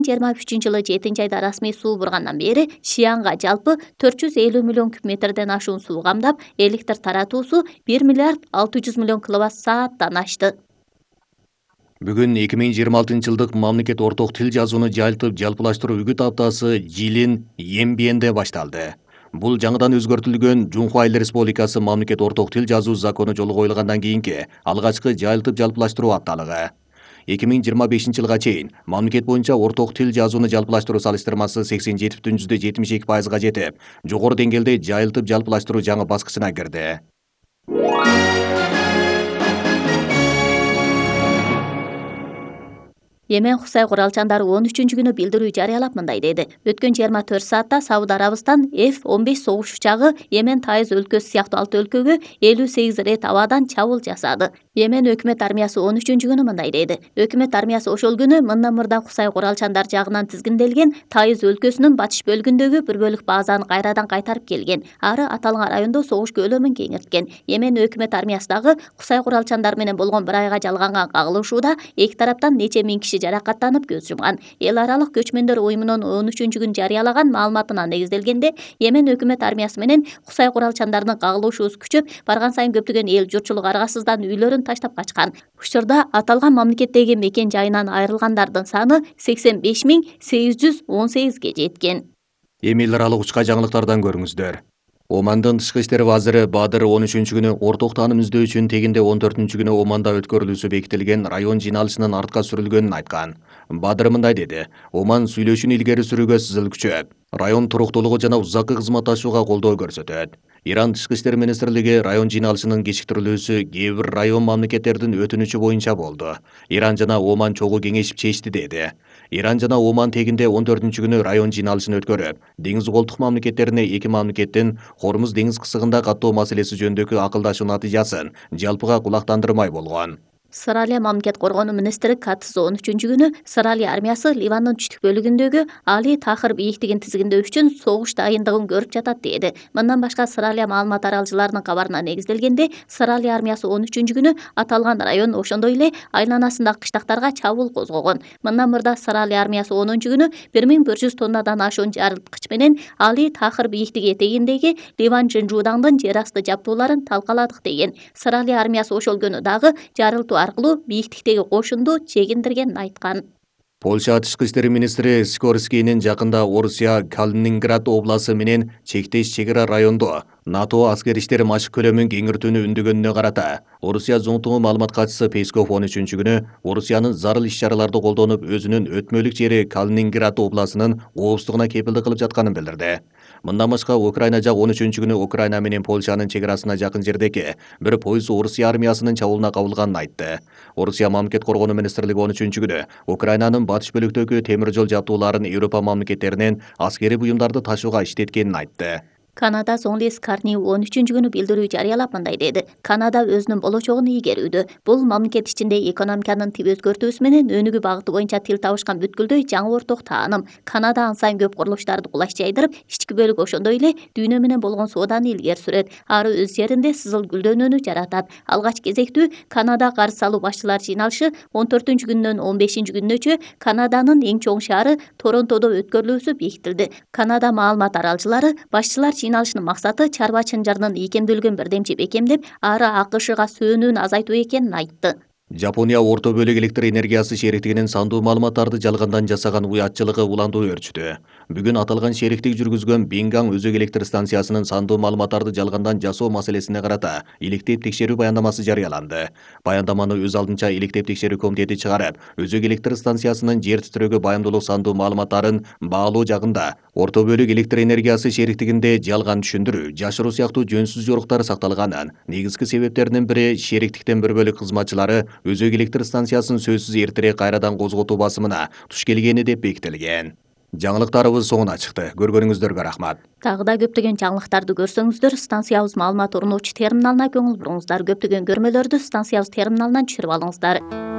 2023-жылы 7-айда расмий суу бургандан бери Шиянга жалпы 450 миллион куб метрден ашуун суу камдап, электр таратуусу 1 миллиард 600 миллион киловатт сааттан ашты. Бүгүн 2026-жылдык мамлекет орток тил жазууну жайылтып жалпылаштыруу үгүт аптасы Жилин Ембиенде башталды. Бул жаңыдан өзгөртүлгөн Жунхуа Эл Республикасы мамлекет орток тил жазуу закону жолу коюлгандан кийинки алгачкы жайылтып жалпылаштыруу апталыгы. 2025-жылга чейин мамлекет боюнча орток тил жазууну жалпылаштыруу салыштырмасы 87,72%га жетип, жогору деңгээлде жайылтып жалпылаштыруу жаңы баскычына кирди. Йемен Кусай куралчандары 13-күнү билдирүү жарыялап мындай деди. Өткөн 24 саатта Сауд Арабистан F-15 согуш учагы Йемен Тайыз өлкөсү сыяктуу 6 өлкөгө 58 рет абадан чабуул жасады. Йемен өкмөт армиясы 13-күнү мындай деди. Өкмөт армиясы ошол күнү мындан мурда Кусай куралчандар жагынан тизгинделген Тайыз өлкөсүнүн батыш бөлүгүндөгү бір бөлүк базаны кайрадан кайтарып келген. Ары аталган райондо согуш көлөмүн кеңирткен. Йемен өкмөт армиясы дагы Кусай куралчандар менен болгон бір айга жалганган кагылышууда эки тараптан нече миң киши жаракаттанып көз жумган. Эл аралык көчмөндөр уюмунун 13-күнү жарыялаган маалыматына негизделгенде, Йемен өкмөт армиясы менен Кусай куралчандарынын кагылышуусу күчөп барган сайын көптөгөн эл журтчулук аргасыздан үйлөрүн таштап качкан. Учурда аталган мамлекеттеги мекен жайынан айрылгандардын саны 85.818ге жеткен. Эми эл аралык учка жаңылыктардан көрүңүздөр. Омандын тышкы иштер вазыры Бадыр 13-күнү орток тааным издөө үчүн тегинде 14-күнү Оманда өткөрүлүүсү бекитилген район жыйналышынын артка сүрүлгөнүн айткан. Бадыр мындай деди. Оман сүйлөшүүнү илгери сүрүүгө сызыл күчөп, район туруктуулугу жана узаккы кызматташууга колдоо көрсөтөт. Иран тышкы иштер министрлиги район жыйналышынын кечиктирилүүсү кээ бир район мамлекеттердин өтүнүчү боюнча болду. Иран жана Оман чогуу кеңешип чечти деди. Иран жана Оман тегинде 14-күнү район жыйналышын өткөрүп, деңиз колтук мамлекеттерине эки мамлекеттин Хормуз деңиз кысыгында каттоо маселеси жөнүндөгү акылдашуу натыйжасын жалпыга кулактандырмай болгон. Сыралия мамлекет коргонуу министри Катысы 13-күнү Сыралия армиясы Ливандын түштүк бөлүгүндөгү Али Тахыр бийиктигин тизгиндөө үчүн согуш дайындыгын көрүп жатат деди. Мындан башка Сыралия маалымат аралчыларынын кабарына негизделгенде, Сыралия армиясы 13-күнү аталган район ошондой эле айланасындагы кыштактарга чабуул козгогон. Мындан мурда Сыралия армиясы 10-күнү 1100 тоннадан ашуун жарылткыч менен Али Тахыр бийиктиги этегиндеги Ливан Жынжуудаңдын жер асты жабдууларын талкаладык деген. Сыралия армиясы ошол күнү дагы жарылтуу аркылуу бийиктиктеги кошунду чегиндиргенин айткан. Польша тышкы иштер министри Скорскийнин жакында Орусия Калининград обласы менен чектеш чегара райондо НАТО аскер иштер машык көлөмүн кеңиртүүнү үндөгөнүнө карата Орусия зоңтугу маалымат катчысы Песков 13-күнү Орусиянын зарыл иш-чараларды колдонуп өзүнүн өтмөлүк жери Калининград обласынын коопсуздугуна кепилдик кылып жатканын билдирди. Мындан башка Украина жак 13-күнү Украина менен Польшанын чегарасына жакын жердеги бир поезд Орусия армиясынын чабуулуна кабылганын айтты. Орусия мамлекет коргонуу министрлиги 13-күнү Украинанын батыш бөлүктөгү темир жол жабдууларын Европа мамлекеттеринен аскери буюмдарды ташууга иштеткенин айтты. Канада Зонлис Карни 13-күнү билдирүү жарыялап мындай деди. Канада өзүнүн болочогун ийгерүүдө. Бул мамлекет ичинде экономиканын тип өзгөртүүсү менен өнүгүү багыты боюнча тил табышкан бүткүлдөй жаңы орток тааным. Канада ан сайын көп курулуштарды кулаш жайдырып, ички бөлүк ошондой эле дүйнө менен болгон сооданы илгери сүрөт. Ары өз жеринде сызыл гүлдөнүүнү жаратат. Алгач кезектүү Канада карыз салуу башчылар жыйналышы 14-күнүнөн 15-күнүнөчө Канаданын эң чоң шаары Торонтодо өткөрүлүүсү бекитилди. Канада маалымат аралчылары башчылар жыйналышынын максаты чарба чынжырынын ийкемдүүлүгүн бирдемчи бекемдеп, ары АКШга сөөнүүнү азайтуу экенин айтты. Жапония орто бөлүк электр энергиясы шериктигинин сандуу маалыматтарды жалгандан жасаган уятчылыгы уландуу өрчүдү. Бүгүн аталган шериктик жүргүзгөн Бингаң өзөк электр станциясынын сандуу маалыматтарды жалгандан жасоо маселесине карата иликтеп текшерүү баяндамасы жарыяланды. Баяндаманы өз алдынча иликтеп текшерүү комитети чыгарып, өзөк электр станциясынын жер титирөөгө баамдуулук сандуу маалыматтарын баалоо жагында орто бөлүк электр энергиясы шериктигинде жалган түшүндүрүү, жашыруу сыяктуу жөнсүз жоруктар сакталганын, негизги себептеринин бири шериктиктен бір бөлүк кызматчылары өзөк электр станциясын сөзсүз эртерээк кайрадан козготуу басымына туш келгени деп бекитилген. Жаңылыктарыбыз соңуна чыкты. Көргөнүңүздөргө рахмат. Дагы да көптөгөн жаңылыктарды көрсөңүздөр, станциябыз маалымат орнотуучу терминалына көңүл буруңуздар. Көптөгөн көрмөлөрдү станциябыз терминалынан түшүрүп алыңыздар.